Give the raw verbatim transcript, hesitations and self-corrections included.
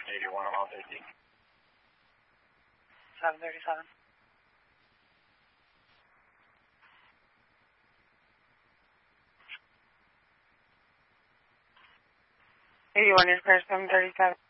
eighty-one, I'm on fifty. seven thirty-seven. eighty-one is clear, seven thirty-seven.